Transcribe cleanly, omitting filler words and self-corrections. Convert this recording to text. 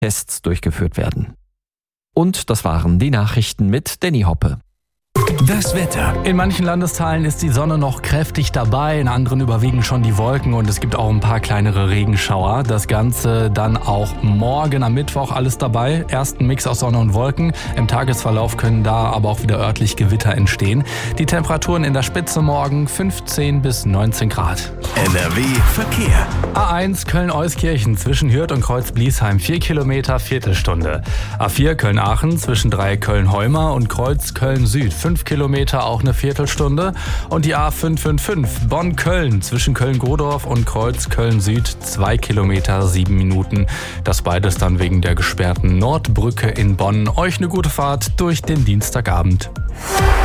Tests durchgeführt werden. Und das waren die Nachrichten mit Danny Hoppe. Das Wetter. In manchen Landesteilen ist die Sonne noch kräftig dabei, in anderen überwiegen schon die Wolken und es gibt auch ein paar kleinere Regenschauer. Das Ganze dann auch morgen am Mittwoch alles dabei. Erst ein Mix aus Sonne und Wolken. Im Tagesverlauf können da aber auch wieder örtlich Gewitter entstehen. Die Temperaturen in der Spitze morgen 15 bis 19 Grad. NRW Verkehr. A1 Köln-Euskirchen zwischen Hürth und Kreuz-Bliesheim 4 Kilometer, Viertelstunde. A4 Köln-Aachen zwischen Dreieck Köln-Heuma und Kreuz Köln-Süd 5 Kilometer, auch eine Viertelstunde. Und die A555 Bonn-Köln zwischen Köln-Godorf und Kreuz Köln-Süd 2 Kilometer, 7 Minuten. Das beides dann wegen der gesperrten Nordbrücke in Bonn. Euch eine gute Fahrt durch den Dienstagabend.